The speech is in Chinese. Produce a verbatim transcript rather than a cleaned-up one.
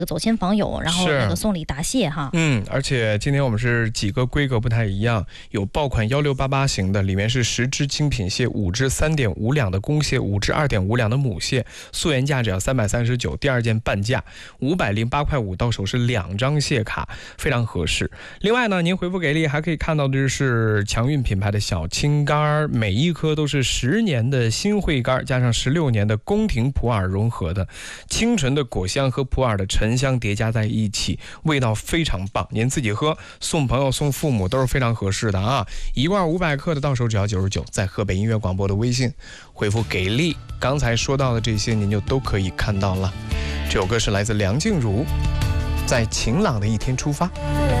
走亲访友，然后那个送礼答谢哈。 嗯，而且今天我们是几个规格不太一样，有爆款一六八八型的，里面是十只精品蟹，五只三点五两的公蟹，五只二点五两的母蟹，溯源价只要三百三十九，第二件半价五百零八块五，到手是两张蟹卡，非常合适。另外呢，您回复给力还可以看到的是强运品牌的小青柑，每一颗都是十年的新惠柑加上十六年的宫廷普洱融合的，清纯的果香和普洱的沉香叠加在一起，味道非常棒。您自己喝，送朋友、送父母都是非常合适的啊！一罐五百克的到手只要九十九，在河北音乐广播的微信回复给力，刚才说到的这些您就都可以看到了。这首歌是来自梁静茹，在晴朗的一天出发。